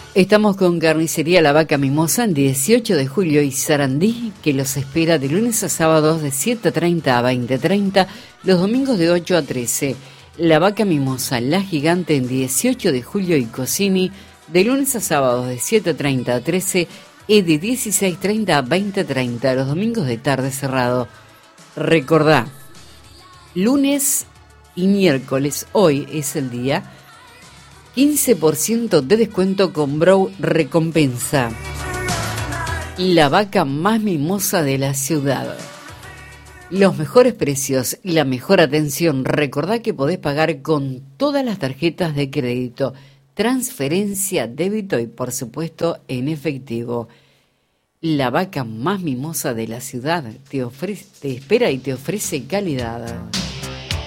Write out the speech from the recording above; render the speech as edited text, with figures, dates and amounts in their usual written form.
Estamos con Carnicería La Vaca Mimosa en 18 de julio y Sarandí, que los espera de lunes a sábados de 7:30 a 20:30, los domingos de 8 a 13. La Vaca Mimosa, La Gigante en 18 de julio y Cosini, de lunes a sábados de 7:30 a 13 y de 16:30 a 20:30, los domingos de tarde cerrado. Recordá, lunes y miércoles, hoy es el día, 15% de descuento con Brow Recompensa. La vaca más mimosa de la ciudad. Los mejores precios y la mejor atención. Recordá que podés pagar con todas las tarjetas de crédito, transferencia, débito y por supuesto en efectivo. La vaca más mimosa de la ciudad te espera y te ofrece calidad.